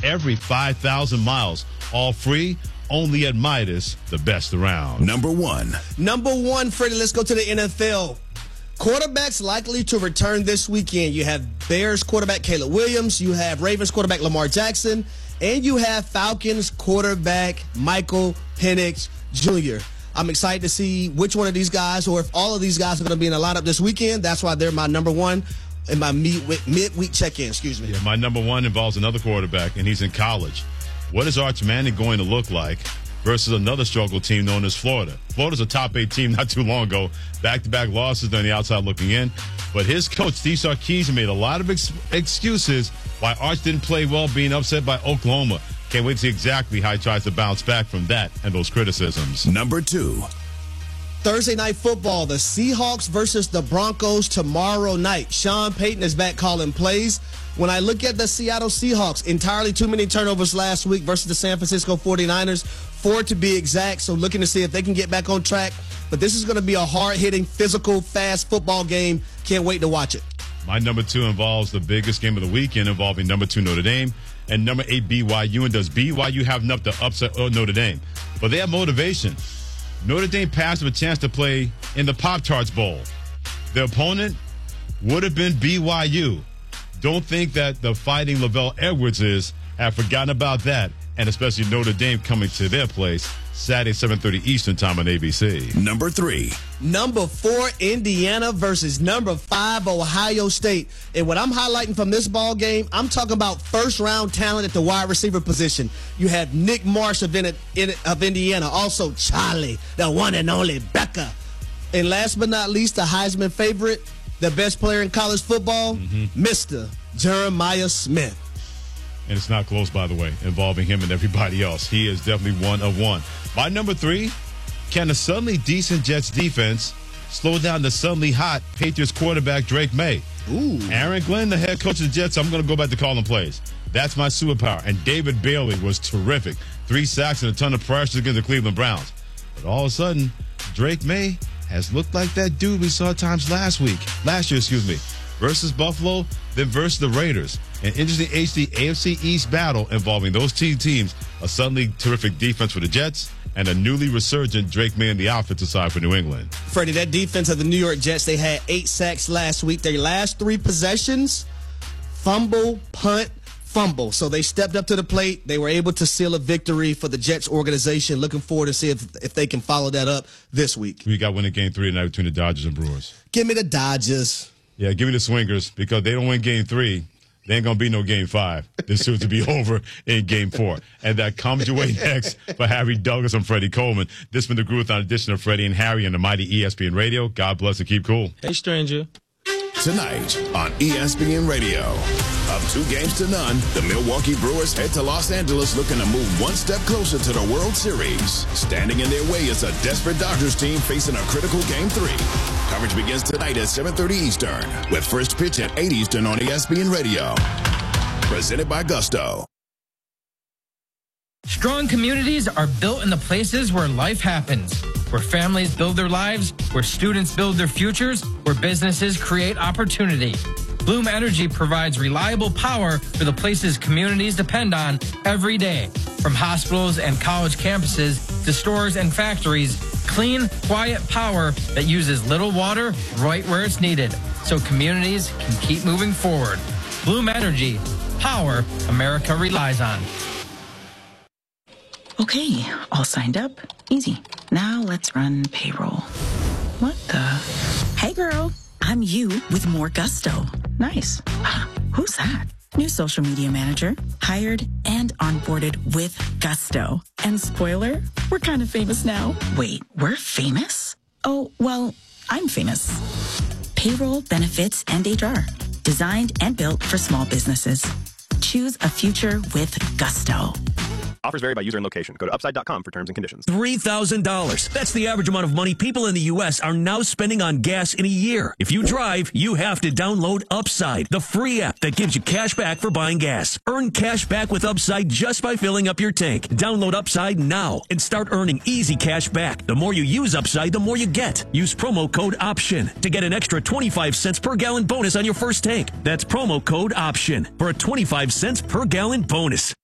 every 5,000 miles. All free, only at Midas, the best around. Number one, Freddie, let's go to the NFL. Quarterbacks likely to return this weekend. You have Bears quarterback Caleb Williams. You have Ravens quarterback Lamar Jackson. And you have Falcons quarterback Michael Penix Jr. I'm excited to see which one of these guys, or if all of these guys are going to be in the lineup this weekend. That's why they're my number one in my midweek check-in. Yeah, my number one involves another quarterback, and he's in college. What is Arch Manning going to look like versus another struggle team known as Florida? Florida's a top 8 team not too long ago. Back-to-back losses on the outside looking in. But his coach, Steve Sarkisian, made a lot of excuses why Arch didn't play well, being upset by Oklahoma. Can't wait to see exactly how he tries to bounce back from that and those criticisms. Number two, Thursday Night Football, the Seahawks versus the Broncos tomorrow night. Sean Payton is back calling plays. When I look at the Seattle Seahawks, entirely too many turnovers last week versus the San Francisco 49ers, 4 to be exact, so looking to see if they can get back on track. But this is going to be a hard-hitting, physical, fast football game. Can't wait to watch it. My number two involves the biggest game of the weekend, involving number 2 Notre Dame and number 8 BYU. And does BYU have enough to upset Notre Dame? But they have motivation. Notre Dame passed them a chance to play in the Pop-Tarts Bowl. The opponent would have been BYU. Don't think that the Fighting Lavelle Edwardses have forgotten about that, and especially Notre Dame coming to their place Saturday, 7:30 Eastern Time on ABC. number three, Number 4, Indiana versus number 5, Ohio State. And what I'm highlighting from this ball game, I'm talking about first-round talent at the wide receiver position. You have Nick Marsh of Indiana, also Charlie, the one and only Becca. And last but not least, the Heisman favorite, the best player in college football, Mr. Jeremiah Smith. And it's not close, by the way, involving him and everybody else. He is definitely one of one. My number 3, can the suddenly decent Jets defense slow down the suddenly hot Patriots quarterback Drake May? Ooh. Aaron Glenn, the head coach of the Jets, I'm going to go back to calling plays. That's my superpower. And David Bailey was terrific. 3 sacks and a ton of pressure against the Cleveland Browns. But all of a sudden, Drake May has looked like that dude we saw at times last year, versus Buffalo, then versus the Raiders. An interesting AFC East battle involving those two teams. A suddenly terrific defense for the Jets and a newly resurgent Drake May on the offensive side for New England. Freddie, that defense of the New York Jets, they had 8 sacks last week. Their last 3 possessions, fumble, punt, fumble. So they stepped up to the plate. They were able to seal a victory for the Jets organization. Looking forward to see if they can follow that up this week. We got winning game 3 tonight between the Dodgers and Brewers. Give me the Dodgers. Yeah, give me the Swingers, because they don't win game 3. There ain't going to be no game 5. This soon to be over in game 4. And that comes your way next for Harry Douglas and Freddie Coleman. This has been the Groovathon edition of Freddie and Harry on the mighty ESPN Radio. God bless and keep cool. Hey, stranger. Tonight on ESPN Radio. Up 2-0, the Milwaukee Brewers head to Los Angeles looking to move one step closer to the World Series. Standing in their way is a desperate Dodgers team facing a critical Game 3. Coverage begins tonight at 7:30 Eastern, with first pitch at 8 Eastern on ESPN Radio. Presented by Gusto. Strong communities are built in the places where life happens, where families build their lives, where students build their futures, where businesses create opportunity. Bloom Energy provides reliable power for the places communities depend on every day. From hospitals and college campuses to stores and factories, clean, quiet power that uses little water right where it's needed, so communities can keep moving forward. Bloom Energy, power America relies on. Okay, all signed up. Easy. Now let's run payroll. What the? Hey girl, I'm you with more Gusto. Nice. Who's that? New social media manager, hired and onboarded with Gusto. And spoiler, we're kind of famous now. Wait, we're famous? Oh, well, I'm famous. Payroll, benefits, and HR. Designed and built for small businesses. Choose a future with Gusto. Offers vary by user and location. Go to upside.com for terms and conditions. $3,000. That's the average amount of money people in the U.S. are now spending on gas in a year. If you drive, you have to download Upside, the free app that gives you cash back for buying gas. Earn cash back with Upside just by filling up your tank. Download Upside now and start earning easy cash back. The more you use Upside, the more you get. Use promo code OPTION to get an extra 25 cents per gallon bonus on your first tank. That's promo code OPTION for a 25 cents per gallon bonus.